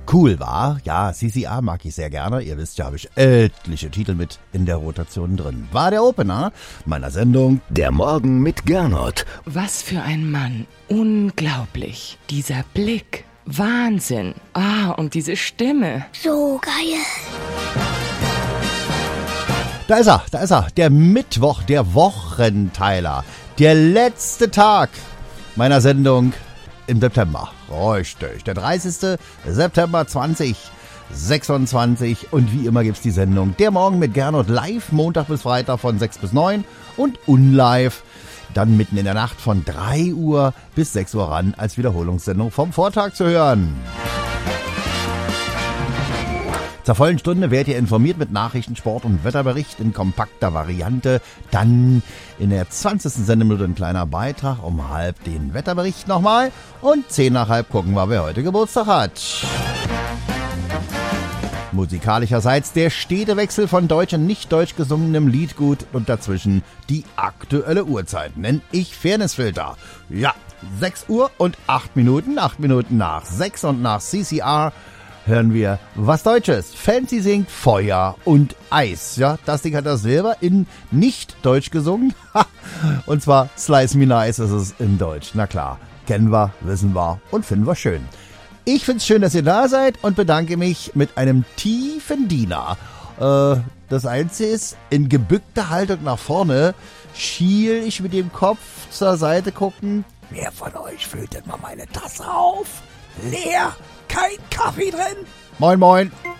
Cool war, ja, CCR mag ich sehr gerne. Ihr wisst ja, habe ich etliche Titel mit in der Rotation drin. War der Opener meiner Sendung Der Morgen mit Gernot. Was für ein Mann. Unglaublich. Dieser Blick. Wahnsinn. Und diese Stimme. So geil. Da ist er, der Mittwoch, der Wochenteiler, der letzte Tag meiner Sendung im September. Richtig, der 30. September 2026 und wie immer gibt's die Sendung Der Morgen mit Gernot live, Montag bis Freitag von 6 bis 9 und unlive dann mitten in der Nacht von 3 Uhr bis 6 Uhr ran als Wiederholungssendung vom Vortag zu hören. Zur vollen Stunde werdet ihr informiert mit Nachrichten, Sport und Wetterbericht in kompakter Variante. Dann in der 20. Sendeminute ein kleiner Beitrag, um halb den Wetterbericht nochmal. Und 10 nach halb gucken wir, wer heute Geburtstag hat. Musikalischerseits der stete Wechsel von deutsch und nicht deutsch gesungenem Liedgut und dazwischen die aktuelle Uhrzeit. Nenn ich Fairnessfilter. Ja, 6 Uhr und 8 Minuten. 8 Minuten nach 6 und nach CCR hören wir was Deutsches. Fancy singt Feuer und Eis. Ja, das Ding hat das selber in nicht Deutsch gesungen. Und zwar Slice Me Nice ist es in Deutsch. Na klar, kennen wir, wissen wir und finden wir schön. Ich find's schön, dass ihr da seid und bedanke mich mit einem tiefen Diener. Das Einzige ist, in gebückter Haltung nach vorne schiel ich mit dem Kopf zur Seite gucken. Wer von euch füllt denn mal meine Tasse auf? Leer, kein Kaffee drin. Moin, moin.